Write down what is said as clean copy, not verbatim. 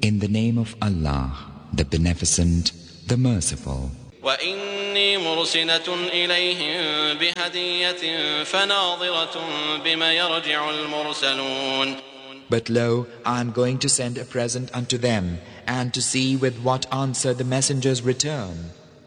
In the name of Allah, the Beneficent, the Merciful. وإني مرسلة إليهم بهدية فناظرة بما يرجع المرسلون. But lo, I am going to send a present unto them, and to see with what answer the messengers return.